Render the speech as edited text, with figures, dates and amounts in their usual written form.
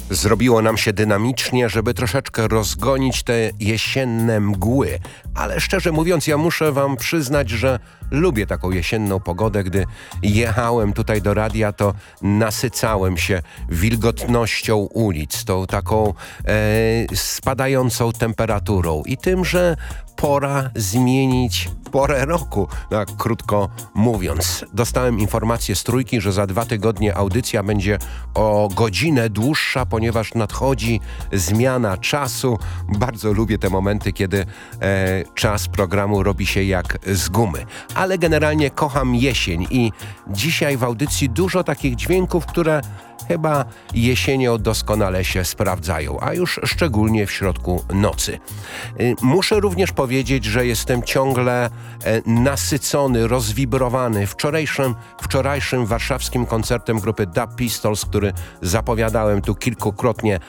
Zrobiło nam się dynamicznie, żeby troszeczkę rozgonić te jesienne mgły. Ale szczerze mówiąc, ja muszę wam przyznać, że lubię taką jesienną pogodę. Gdy jechałem tutaj do radia, to nasycałem się wilgotnością ulic, tą taką spadającą temperaturą i tym, że pora zmienić porę roku, tak krótko mówiąc. Dostałem informację z Trójki, że za 2 tygodnie audycja będzie o godzinę dłuższa, ponieważ nadchodzi zmiana czasu. Bardzo lubię te momenty, kiedy czas programu robi się jak z gumy. Ale generalnie kocham jesień i dzisiaj w audycji dużo takich dźwięków, które chyba jesienią doskonale się sprawdzają, a już szczególnie w środku nocy. Muszę również powiedzieć, że jestem ciągle nasycony, rozwibrowany wczorajszym warszawskim koncertem grupy Dub Pistols, który zapowiadałem tu kilkukrotnie